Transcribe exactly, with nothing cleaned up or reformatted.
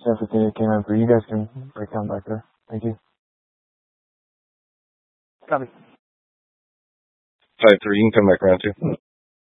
San fifteen came out three. You guys can break down back there. Thank you. Copy. Five three, you can come back around too.